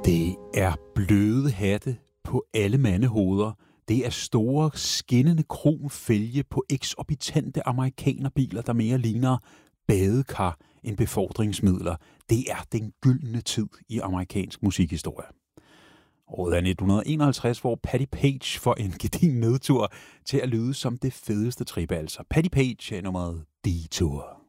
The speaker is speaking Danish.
Det er bløde hatte på alle mandehoveder. Det er store, skinnende kromfælge på eksorbitante amerikanerbiler, der mere ligner badekar end befordringsmidler. Det er den gyldne tid i amerikansk musikhistorie. Året er 1951, hvor Patti Page får en gedigen nedtur til at lyde som det fedeste trip, altså. Patti Page er nummeret Detour.